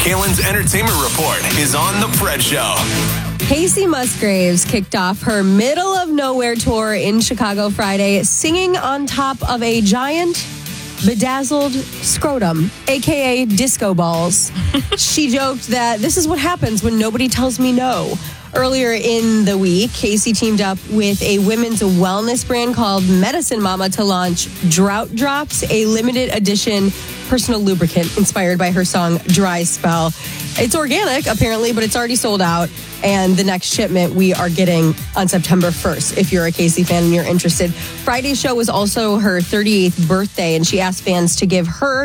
Kalen's Entertainment Report is on The Fred Show. Casey Musgraves kicked off her Middle of Nowhere tour in Chicago Friday, singing on top of a giant bedazzled scrotum, a.k.a. disco balls. She joked that this is what happens when nobody tells me no. Earlier in the week, Casey teamed up with a women's wellness brand called Medicine Mama to launch Drought Drops, a limited edition personal lubricant inspired by her song Dry Spell. It's organic, apparently, but it's already sold out. And the next shipment we are getting on September 1st, if you're a Casey fan and you're interested. Friday's show was also her 38th birthday, and she asked fans to give her a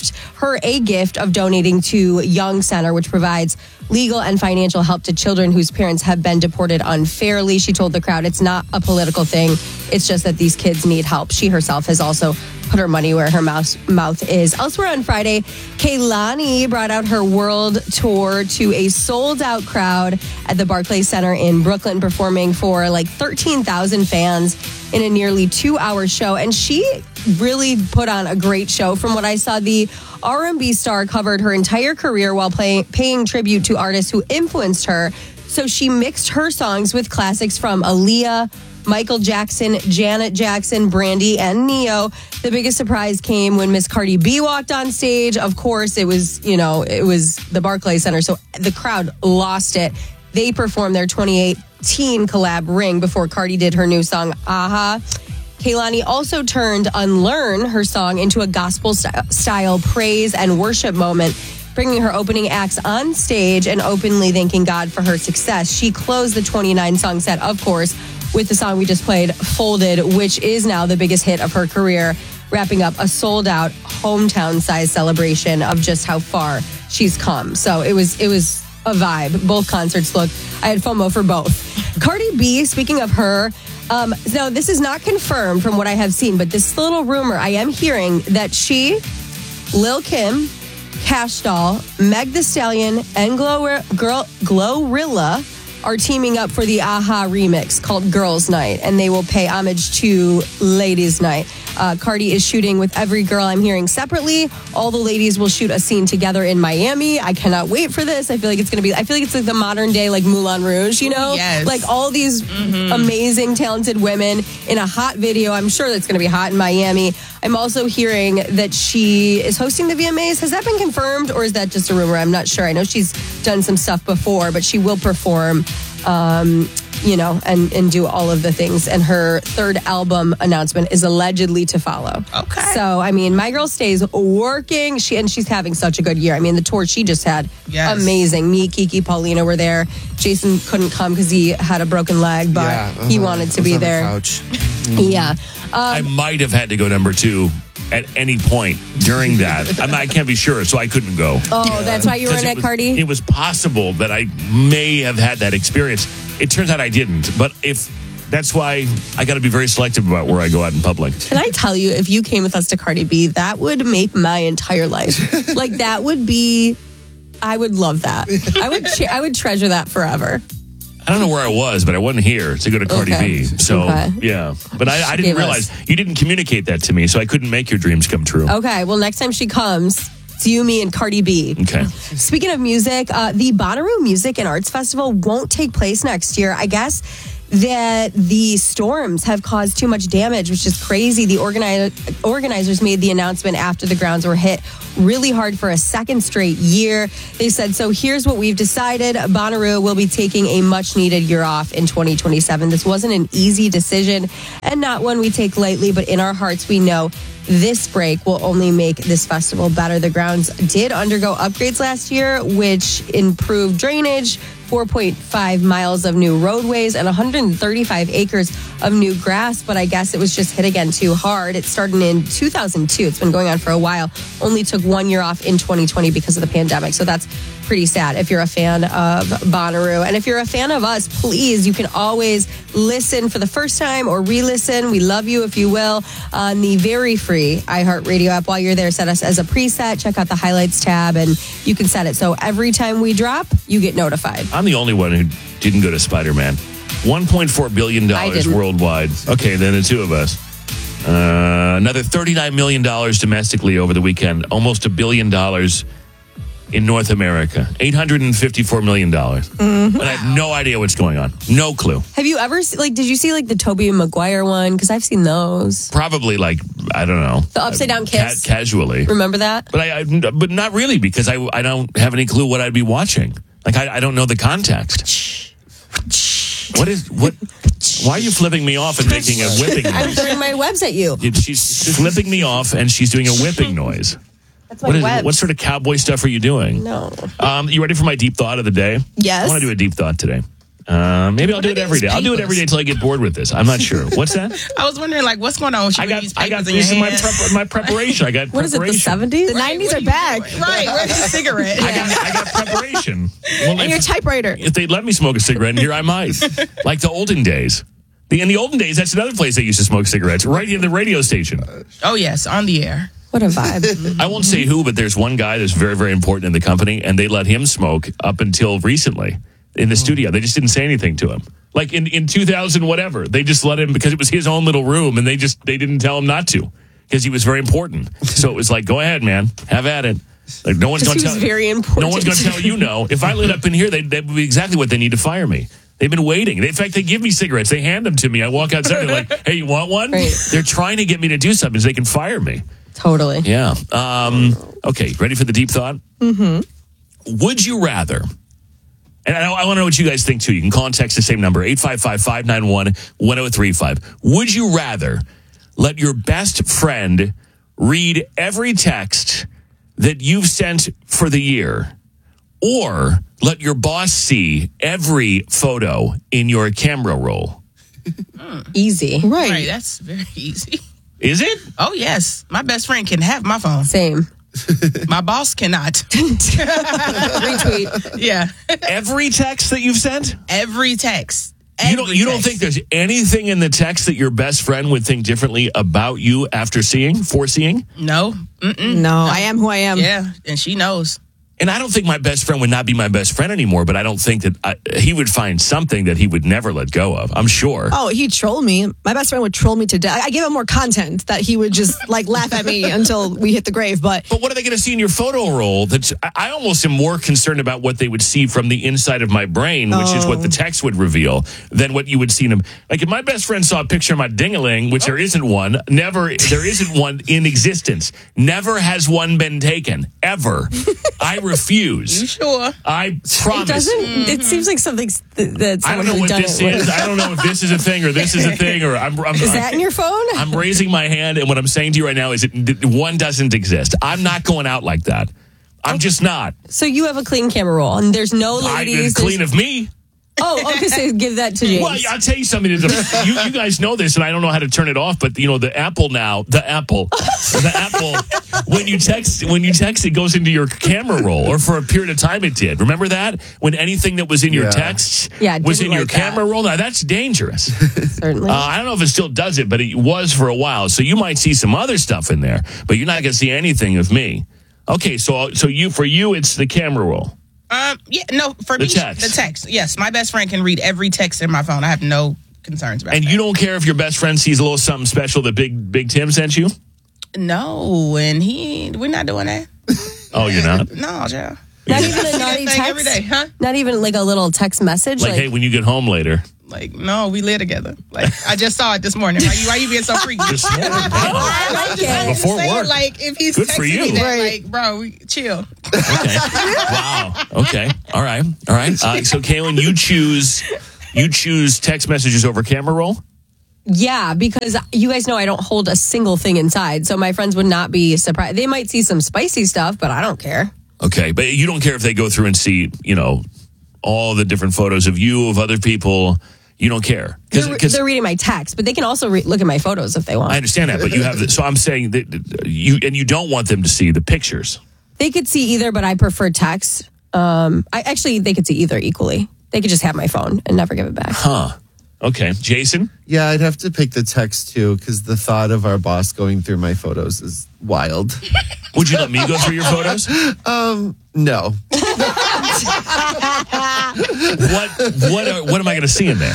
gift of donating to Young Center, which provides legal and financial help to children whose parents have been deported unfairly. She told the crowd it's not a political thing. It's just that these kids need help. She herself has also put her money where her mouth is. Elsewhere on Friday, Kehlani brought out her world tour to a sold-out crowd at the Barclays Center in Brooklyn, performing for like 13,000 fans in a nearly 2-hour show. And she really put on a great show. From what I saw, the R&B star covered her entire career while paying tribute to artists who influenced her. So she mixed her songs with classics from Aaliyah, Michael Jackson, Janet Jackson, Brandy, and Neo. The biggest surprise came when Miss Cardi B walked on stage. Of course, it was the Barclays Center, so the crowd lost it. They performed their 2018 collab Ring before Cardi did her new song, Aha. Kehlani also turned Unlearn, her song, into a gospel-style praise and worship moment, bringing her opening acts on stage and openly thanking God for her success. She closed the 29-song set, of course, with the song we just played, Folded, which is now the biggest hit of her career, wrapping up a sold-out hometown-sized celebration of just how far she's come. So it was a vibe. Both concerts I had FOMO for both. Cardi B, speaking of her, no, this is not confirmed from what I have seen, but this little rumor I am hearing that she, Lil' Kim, Cash Doll, Meg Thee Stallion, and Glorilla are teaming up for the Aha remix called Girls Night, and they will pay homage to Ladies Night. Cardi is shooting with every girl I'm hearing separately. All the ladies will shoot a scene together in Miami. I cannot wait for this. I feel like it's like the modern day like Moulin Rouge, you know? Yes. Like all these amazing, talented women in a hot video. I'm sure that's going to be hot in Miami. I'm also hearing that she is hosting the VMAs. Has that been confirmed, or is that just a rumor? I'm not sure. I know she's done some stuff before, but she will perform, and do all of the things. And her third album announcement is allegedly to follow. Okay. So, I mean, my girl stays working. She's having such a good year. I mean, the tour she just had, amazing. Me, Kiki, Paulina were there. Jason couldn't come because he had a broken leg, but he wanted to be there. Couch. Yeah. I might have had to go number 2 at any point during that. I can't be sure, so I couldn't go. Oh, that's why you were in at Cardi? It was possible that I may have had that experience. It turns out I didn't. But that's why I got to be very selective about where I go out in public. Can I tell you, if you came with us to Cardi B, that would make my entire life. Like, that would be, I would love that. I would treasure that forever. I don't know where I was, but I wasn't here to go to Cardi B. So, yeah. But I didn't realize, you didn't communicate that to me, so I couldn't make your dreams come true. Okay, well, next time she comes, it's you, me, and Cardi B. Okay. Speaking of music, the Bonnaroo Music and Arts Festival won't take place next year. I guess that the storms have caused too much damage, which is crazy. The organizers made the announcement after the grounds were hit really hard for a second straight year. They said, so here's what we've decided. Bonnaroo will be taking a much needed year off in 2027. This wasn't an easy decision and not one we take lightly, but in our hearts, we know this break will only make this festival better. The grounds did undergo upgrades last year, which improved drainage, 4.5 miles of new roadways, and 135 acres of new grass. But I guess it was just hit again too hard. It started in 2002. It's been going on for a while. Only took 1 year off in 2020 because of the pandemic. So that's pretty sad if you're a fan of Bonnaroo. And if you're a fan of us, please, you can always listen for the first time or re-listen. We love you, if you will, on the very free iHeartRadio app. While you're there, set us as a preset. Check out the highlights tab, and you can set it so every time we drop, you get notified. I'm the only one who didn't go to Spider-Man. $1.4 billion worldwide. Okay, then the two of us. Another $39 million domestically over the weekend. Almost $1 billion in North America. $854 million. And I have no idea what's going on. No clue. Have you ever, did you see the Tobey Maguire one? Because I've seen those. Probably I don't know. The upside down kiss. Casually. Remember that? But not really, because I don't have any clue what I'd be watching. I don't know the context. Why are you flipping me off and making a whipping noise? I'm throwing my webs at you. She's flipping me off and she's doing a whipping noise. That's my webs. What sort of cowboy stuff are you doing? No. You ready for my deep thought of the day? Yes. I want to do a deep thought today. Maybe I'll do it every day. I'll do it every day until I get bored with this. I'm not sure. What's that? I was wondering, what's going on? This is my preparation. I got what is it, the preparation. 70s? The 90s are back. Right, where's the cigarette? I got preparation. Well, And your typewriter. If they'd let me smoke a cigarette in here, I might. Like the olden days. In the olden days, that's another place they used to smoke cigarettes, right in the radio station. Oh, yes, on the air. What a vibe. I won't say who, but there's one guy that's very, very important in the company, and they let him smoke up until recently in the studio. They just didn't say anything to him. Like in 2000, whatever. They just let him because it was his own little room, and they didn't tell him not to because he was very important. So it was like, go ahead, man. Have at it. Like no one's going to tell you. Very important. No one's going to tell you no. If I lit up in here, that would be exactly what they need to fire me. They've been waiting. In fact, they give me cigarettes. They hand them to me. I walk outside. They're like, hey, you want one? Right. They're trying to get me to do something so they can fire me. Totally. Yeah. Okay, ready for the deep thought? Mm-hmm. Would you rather, and I want to know what you guys think too. You can call and text the same number, 855-591-1035. Would you rather let your best friend read every text that you've sent for the year, or let your boss see every photo in your camera roll? Easy. Right, that's very easy. Is it? Oh, yes. My best friend can have my phone. Same. My boss cannot. Retweet. Yeah. Every text that you've sent? Every text. You don't think there's anything in the text that your best friend would think differently about you after foreseeing? No. No, I am who I am. Yeah, and she knows. And I don't think my best friend would not be my best friend anymore, but I don't think that he would find something that he would never let go of. I'm sure. Oh, he'd troll me. My best friend would troll me to death. I gave him more content that he would just laugh at me until we hit the grave. But what are they going to see in your photo roll? I almost am more concerned about what they would see from the inside of my brain, which is what the text would reveal, than what you would see in them. Like if my best friend saw a picture of my ding-a-ling, which there isn't one in existence. Never has one been taken, ever. I refuse. You sure? I promise. It seems like something that I don't someone know who's what done this it is. I don't know if this is a thing or this is a thing or Is that in your phone? I'm raising my hand, and what I'm saying to you right now is that one doesn't exist. I'm not going out like that. I'm just not. So you have a clean camera roll, and there's no ladies. Clean of me. Oh, okay. So give that to James. Well, I'll tell you something. You guys know this, and I don't know how to turn it off. But the Apple, when you text, it goes into your camera roll, or for a period of time it did. Remember that when anything that was in your texts was in your camera roll. Now that's dangerous. Certainly. I don't know if it still does it, but it was for a while. So you might see some other stuff in there, but you're not going to see anything of me. Okay, so for you, it's the camera roll. For me, the text. Yes, my best friend can read every text in my phone. I have no concerns about that. And you don't care if your best friend sees a little something special that Big Tim sent you? No, and we're not doing that. Oh, you're not? No, Joe. Not even a naughty text? Every day, huh? Not even like a little text message? Like, hey, when you get home later. No, we live together. I just saw it this morning. Why you being so freaky? This morning? I like it. Before work. If he's good for texting you. me that, bro, chill. Okay. Wow. Okay. All right. So, Kaylin, you choose text messages over camera roll? Yeah, because you guys know I don't hold a single thing inside, so my friends would not be surprised. They might see some spicy stuff, but I don't care. Okay, but you don't care if they go through and see, all the different photos of you, of other people. You don't care. They're reading my text, but they can also look at my photos if they want. I understand that, but you have. So I'm saying that you don't want them to see the pictures. They could see either, but I prefer text. They could see either equally. They could just have my phone and never give it back. Huh. Okay, Jason? Yeah, I'd have to pick the text too, because the thought of our boss going through my photos is wild. Would you let me go through your photos? No. What am I going to see in there?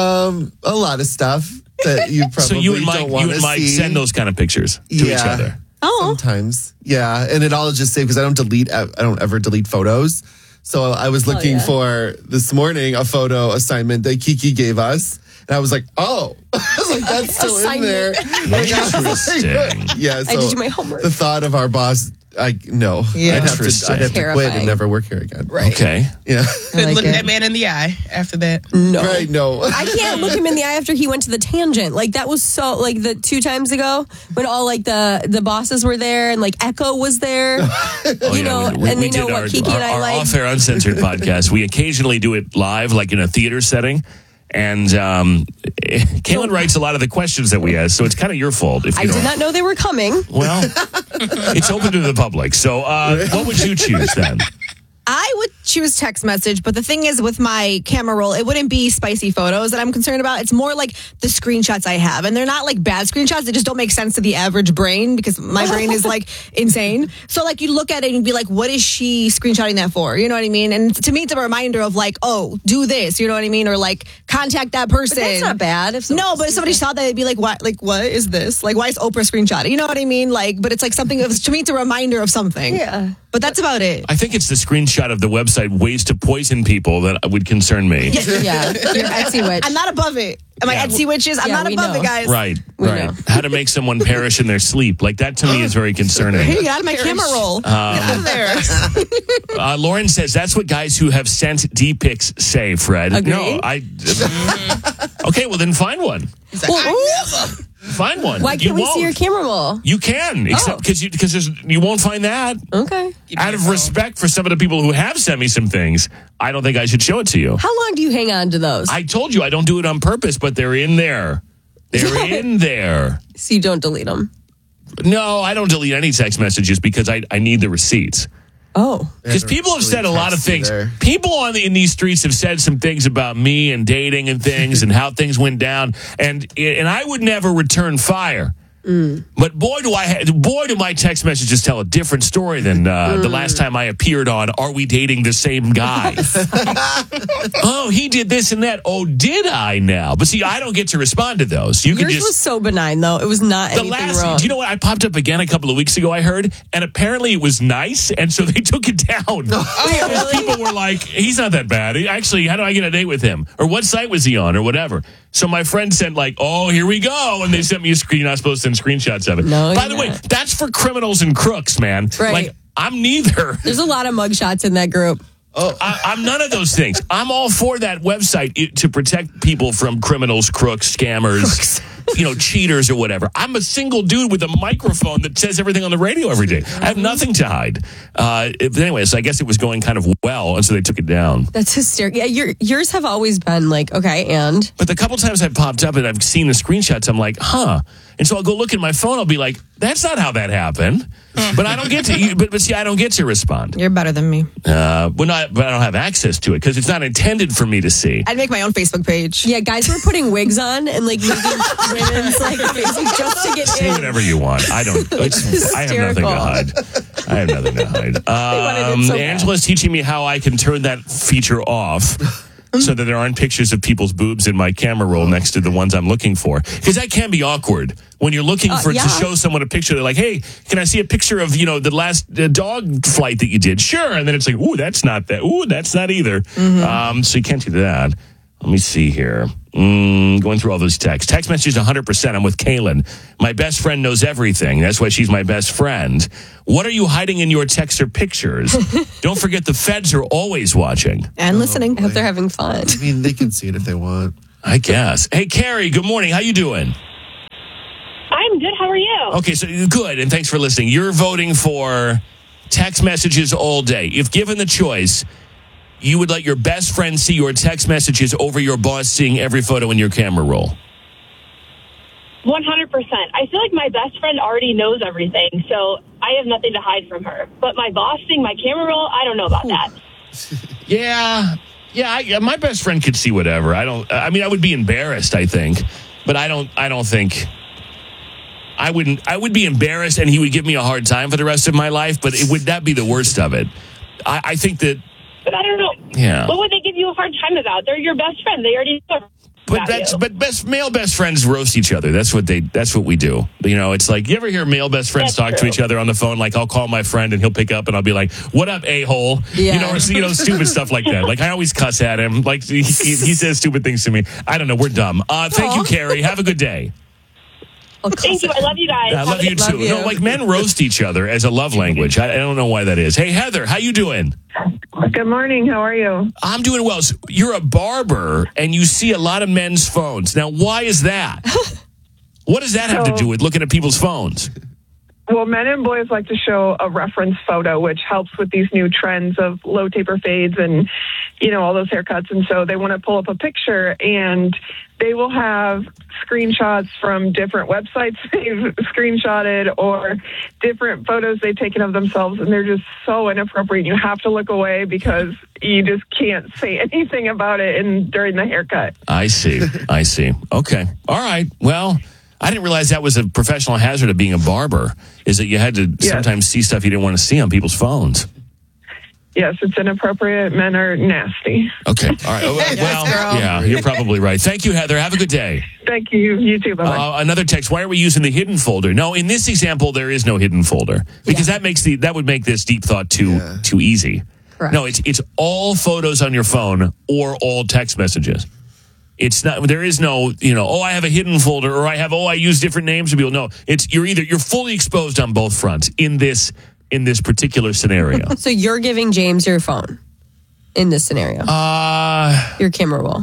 A lot of stuff that you probably so you and don't want to see. Mike send those kind of pictures to each other. Sometimes. Yeah. And it all just say, because I don't ever delete photos. So I was looking for this morning a photo assignment that Kiki gave us. And I was like, I was like, that's still in there. Interesting. Yeah. So I did do my homework. The thought of our boss, I'd have to quit and never work here again. Right. Okay. Yeah. Couldn't look that man in the eye after that. No. Right. No. I can't look him in the eye after he went to the tangent. Like that was so like the 2 times ago when all like the bosses were there and like Echo was there. And they know what Kiki and I like. Our off-air uncensored podcast. We occasionally do it live, like in a theater setting. And Kaylin writes a lot of the questions that we ask, so it's kind of your fault. If you I did not know they were coming. Well, it's open to the public. So what would you choose then? I would choose text message, but the thing is with my camera roll, it wouldn't be spicy photos that I'm concerned about. It's more like the screenshots I have. And they're not like bad screenshots. They just don't make sense to the average brain because my brain is like insane. So like you look at it and be like, what is she screenshotting that for? You know what I mean? And to me, it's a reminder of like, oh, do this. You know what I mean? Or like contact that person. But that's not bad. But if somebody saw that, they'd be like, what? Like, what is this? Like, why is Oprah screenshotting? You know what I mean? Like, but it's like something, to me, it's a reminder of something. Yeah. But that's about it. I think it's the screenshot of the website Ways to Poison People that would concern me. Yeah. You're Etsy witch. I'm not above it. Am I Etsy witches? I'm not above it, guys. Right. We know. How to make someone perish in their sleep. Like that to me is very concerning. Hey, get out of my camera roll. Get out of there. Lauren says that's what guys who have sent D-pics say, Fred. Agree? No, okay, well then find one. He's like, I never. Find one. Why can't we see your camera roll? You can, except because you won't find that. Okay. Out of respect for some of the people who have sent me some things, I don't think I should show it to you. How long do you hang on to those? I told you I don't do it on purpose, but they're in there. They're in there. So you don't delete them? No, I don't delete any text messages because I need the receipts. Oh. Because people have said a lot of things. People in these streets have said some things about me and dating and things and how things went down. And I would never return fire. But boy, do my text messages tell a different story than the last time I appeared on Are We Dating the Same Guy? Oh, he did this and that. Oh, did I now? But see, I don't get to respond to those. Yours was so benign, though. It was not anything wrong. Do you know what? I popped up again a couple of weeks ago, I heard, and apparently it was nice, and so they took it down. People were like, he's not that bad. Actually, how do I get a date with him? Or what site was he on? Or whatever. So my friend sent like, oh, here we go. And they sent me a screen. You're not supposed to send screenshots of it. No, by the way, that's for criminals and crooks, man. Right. Like, I'm neither. There's a lot of mugshots in that group. I'm none of those things. I'm all for that website to protect people from criminals, crooks, scammers, cheaters or whatever. I'm a single dude with a microphone that says everything on the radio every day. I have nothing to hide. But anyways, I guess it was going kind of well, and so they took it down. That's hysterical. Yeah, yours have always been like, okay, and? But the couple times I've popped up and I've seen the screenshots, I'm like, huh. And so I'll go look at my phone. I'll be like, that's not how that happened. But I don't get to. But see, I don't get to respond. You're better than me. But I don't have access to it because it's not intended for me to see. I'd make my own Facebook page. Yeah, guys were putting wigs on and like making women's like faces just to get Say in. whatever you want. I don't. I have nothing to hide. I have nothing to hide. Angela's teaching me how I can turn that feature off. So that there aren't pictures of people's boobs in my camera roll next to the ones I'm looking for. Because that can be awkward. When you're looking to show someone a picture, they're like, hey, can I see a picture of, the last dog flight that you did? Sure. And then it's like, ooh, that's not that. Ooh, that's not either. So you can't do that. Let me see here. Going through all those texts. Text messages 100%. I'm with Kaylin. My best friend knows everything. That's why she's my best friend. What are you hiding in your texts or pictures? Don't forget the feds are always watching. And listening. I hope they're having fun. I mean, they can see it if they want. I guess. Hey, Carrie, good morning. How you doing? I'm good. How are you? Okay, so good, and thanks for listening. You're voting for text messages all day. If given the choice, you would let your best friend see your text messages over your boss seeing every photo in your camera roll. 100%. I feel like my best friend already knows everything, so I have nothing to hide from her. But my boss seeing my camera roll, I don't know about that. Yeah, my best friend could see whatever. I would be embarrassed, I think. But I don't think I would be embarrassed and he would give me a hard time for the rest of my life, but would that be the worst of it? I think that. But I don't know. Yeah. What would they give you a hard time about? They're your best friend. They already know. male best friends roast each other. That's what we do. You know, it's like, you ever hear male best friends talk to each other on the phone? Like, I'll call my friend and he'll pick up and I'll be like, "What up, a-hole?" Yeah. You know, stupid stuff like that. Like, I always cuss at him. Like, he says stupid things to me. I don't know. We're dumb. Thank you, Carrie. Have a good day. Thank you. I love you guys. I love you too. No, like, men roast each other as a love language. I don't know why that is. Hey, Heather, how you doing? Good morning. How are you? I'm doing well. So you're a barber and you see a lot of men's phones. Now, why is that? What does that have to do with looking at people's phones? Well, men and boys like to show a reference photo, which helps with these new trends of low taper fades and, all those haircuts. And so they want to pull up a picture and they will have screenshots from different websites they've screenshotted or different photos they've taken of themselves. And they're just so inappropriate. You have to look away because you just can't say anything about it during the haircut. I see. Okay. All right. Well, I didn't realize that was a professional hazard of being a barber, is that you had to sometimes see stuff you didn't want to see on people's phones. Yes, it's inappropriate. Men are nasty. Okay. All right. Well, yeah, you're probably right. Thank you, Heather. Have a good day. Thank you. You too. Bye-bye. Another text. Why are we using the hidden folder? No, in this example, there is no hidden folder because that would make this deep thought too easy. Correct. No, it's all photos on your phone or all text messages. It's not. There is no. I have a hidden folder, or I use different names to people. No, you're fully exposed on both fronts in this particular scenario. So you're giving James your phone in this scenario? Your camera roll.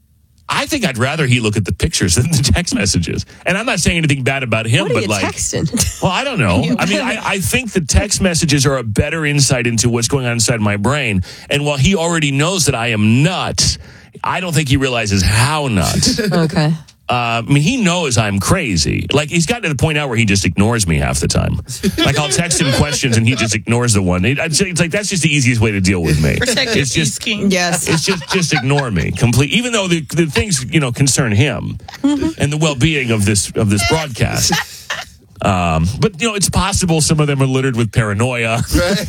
I think I'd rather he look at the pictures than the text messages. And I'm not saying anything bad about him, what are but you texting? Well, I don't know. I mean, I think the text messages are a better insight into what's going on inside my brain. And while he already knows that I am nuts, I don't think he realizes how nuts. Okay. I mean, he knows I'm crazy. Like, he's gotten to the point now where he just ignores me half the time. Like, I'll text him questions and he just ignores the one. It's like, that's just the easiest way to deal with me. It's just King. Yes. It's just ignore me completely. Even though the things, concern him and the well-being of this broadcast. But it's possible some of them are littered with paranoia. Right.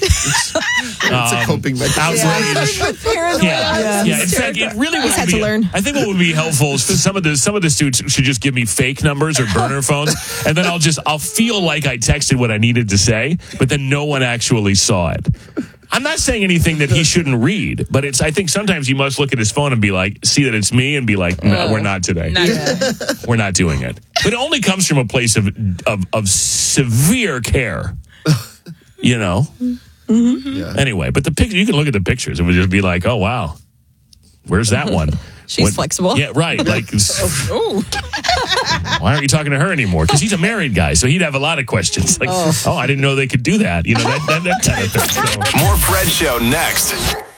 It's a coping mechanism. Outrage. Yeah. In fact, it really would had be. To learn. I think what would be helpful is for some of the students should just give me fake numbers or burner phones, and then I'll feel like I texted what I needed to say, but then no one actually saw it. I'm not saying anything that he shouldn't read, but I think sometimes you must look at his phone and be like, see that it's me, and be like, no, we're not today. We're not doing it. But it only comes from a place of severe care. Mm-hmm. Yeah. Anyway, but the picture, you can look at the pictures. It would just be like, oh, wow. Where's that one? She's flexible. Yeah, right. Like, why aren't you talking to her anymore? Because he's a married guy, so he'd have a lot of questions. Like, I didn't know they could do that. That kind of thing. So. More Fred Show next.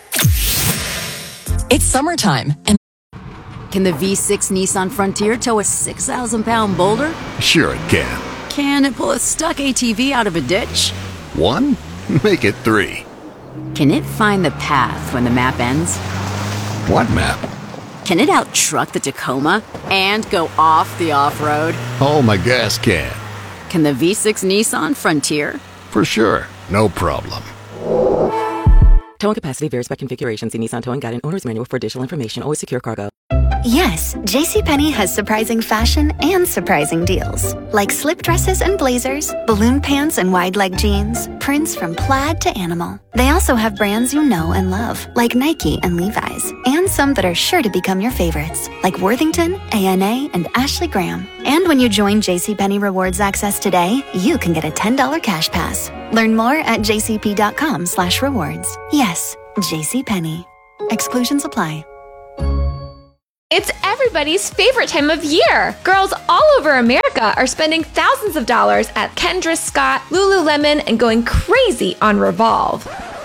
It's summertime. And can the V6 Nissan Frontier tow a 6,000-pound boulder? Sure it can. Can it pull a stuck ATV out of a ditch? 1? Make it 3. Can it find the path when the map ends? What map? Can it out-truck the Tacoma and go off the off-road? Oh, my gas can. Can the V6 Nissan Frontier? For sure. No problem. Towing capacity varies by configuration. See Nissan Towing Guide and Owner's Manual for additional information. Always secure cargo. Yes, JCPenney has surprising fashion and surprising deals. Like slip dresses and blazers, balloon pants and wide leg jeans, prints from plaid to animal. They also have brands you know and love, like Nike and Levi's, and some that are sure to become your favorites, like Worthington, ANA, and Ashley Graham. And when you join JCPenney Rewards Access today, you can get a $10 cash pass. Learn more at jcp.com/rewards. Yes, JCPenney. Exclusions apply. It's everybody's favorite time of year. Girls all over America are spending thousands of dollars at Kendra Scott, Lululemon, and going crazy on Revolve.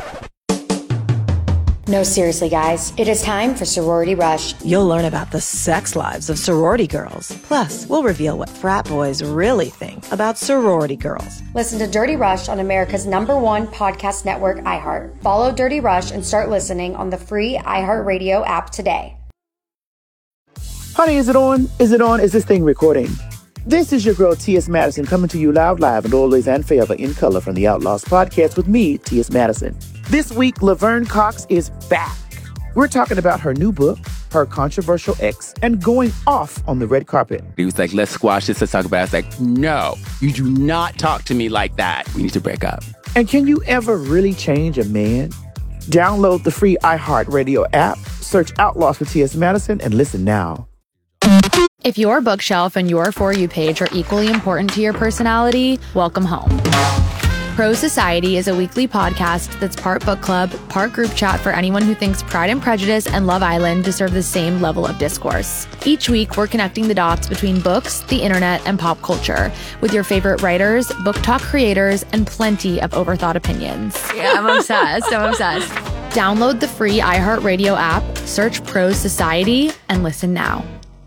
No, seriously, guys. It is time for Sorority Rush. You'll learn about the sex lives of sorority girls. Plus, we'll reveal what frat boys really think about sorority girls. Listen to Dirty Rush on America's #1 podcast network, iHeart. Follow Dirty Rush and start listening on the free iHeartRadio app today. Honey, is it on? Is it on? Is this thing recording? This is your girl, T.S. Madison, coming to you loud, live, and always and forever in color from the Outlaws podcast with me, T.S. Madison. This week, Laverne Cox is back. We're talking about her new book, her controversial ex, and going off on the red carpet. He was like, let's squash this, let's talk about it. I was like, no, you do not talk to me like that. We need to break up. And can you ever really change a man? Download the free iHeartRadio app, search Outlaws with T.S. Madison, and listen now. If your bookshelf and your For You page are equally important to your personality, welcome home. Pro Society is a weekly podcast that's part book club, part group chat for anyone who thinks Pride and Prejudice and Love Island deserve the same level of discourse. Each week, we're connecting the dots between books, the internet, and pop culture with your favorite writers, book talk creators, and plenty of overthought opinions. Yeah, I'm obsessed. Download the free iHeartRadio app, search Pro Society, and listen now.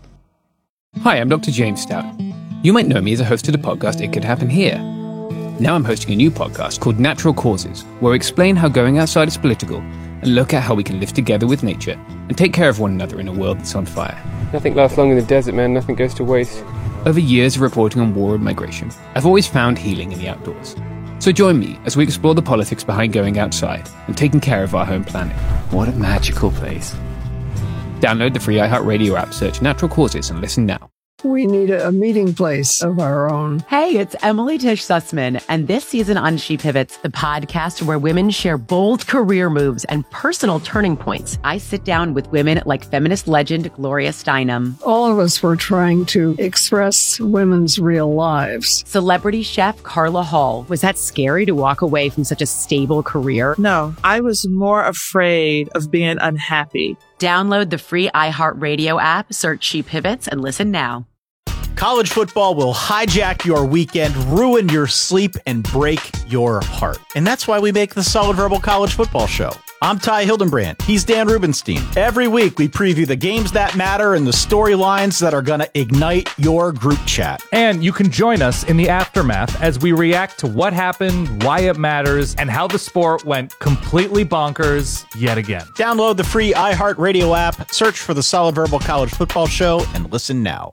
Hi, I'm Dr. James Stout. You might know me as a host of the podcast It Could Happen Here. Now I'm hosting a new podcast called Natural Causes, where we explain how going outside is political and look at how we can live together with nature and take care of one another in a world that's on fire. Nothing lasts long in the desert, man. Nothing goes to waste. Over years of reporting on war and migration, I've always found healing in the outdoors. So join me as we explore the politics behind going outside and taking care of our home planet. What a magical place. Download the free iHeartRadio app, search Natural Causes, and listen now. We need a meeting place of our own. Hey, it's Emily Tish Sussman, and this season on She Pivots, the podcast where women share bold career moves and personal turning points. I sit down with women like feminist legend Gloria Steinem. All of us were trying to express women's real lives. Celebrity chef Carla Hall. Was that scary to walk away from such a stable career? No, I was more afraid of being unhappy. Download the free iHeartRadio app, search She Pivots, and listen now. College football will hijack your weekend, ruin your sleep, and break your heart. And that's why we make the Solid Verbal College Football Show. I'm Ty Hildenbrand. He's Dan Rubenstein. Every week, we preview the games that matter and the storylines that are going to ignite your group chat. And you can join us in the aftermath as we react to what happened, why it matters, and how the sport went completely bonkers yet again. Download the free iHeartRadio app, search for the Solid Verbal College Football Show, and listen now.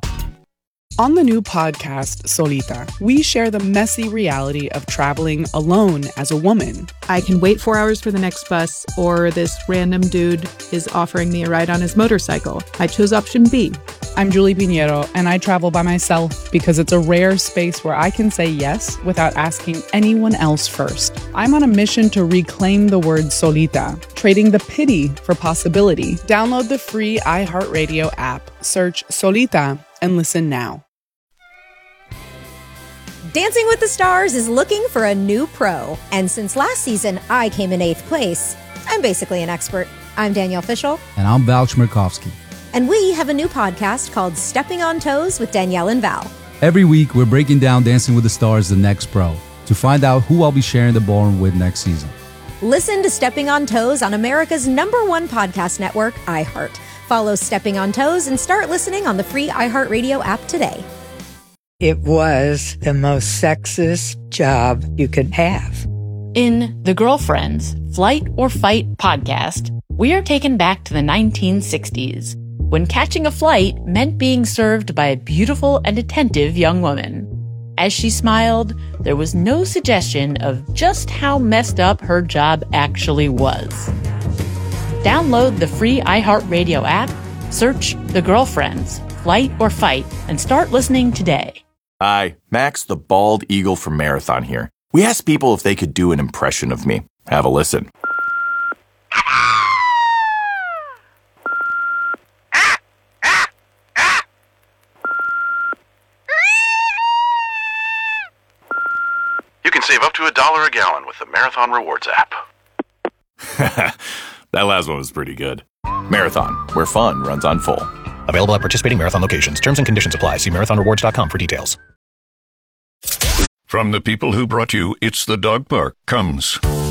On the new podcast, Solita, we share the messy reality of traveling alone as a woman. I can wait 4 hours for the next bus, or this random dude is offering me a ride on his motorcycle. I chose option B. I'm Julie Pinheiro, and I travel by myself because it's a rare space where I can say yes without asking anyone else first. I'm on a mission to reclaim the word solita, trading the pity for possibility. Download the free iHeartRadio app, search Solita, and listen now. Dancing with the Stars is looking for a new pro. And since last season, I came in 8th place. I'm basically an expert. I'm Danielle Fishel. And I'm Val Chmerkovsky. And we have a new podcast called Stepping on Toes with Danielle and Val. Every week, we're breaking down Dancing with the Stars, the next pro, to find out who I'll be sharing the ballroom with next season. Listen to Stepping on Toes on America's #1 podcast network, iHeart. Follow Stepping on Toes and start listening on the free iHeartRadio app today. It was the most sexist job you could have. In The Girlfriends, Flight or Fight podcast, we are taken back to the 1960s, when catching a flight meant being served by a beautiful and attentive young woman. As she smiled, there was no suggestion of just how messed up her job actually was. Download the free iHeartRadio app, search The Girlfriends, Flight or Fight, and start listening today. Hi, Max the Bald Eagle from Marathon here. We asked people if they could do an impression of me. Have a listen. You can save up to $1 a gallon with the Marathon Rewards app. That last one was pretty good. Marathon, where fun runs on full. Available at participating Marathon locations. Terms and conditions apply. See marathonrewards.com for details. From the people who brought you It's the Dog Park comes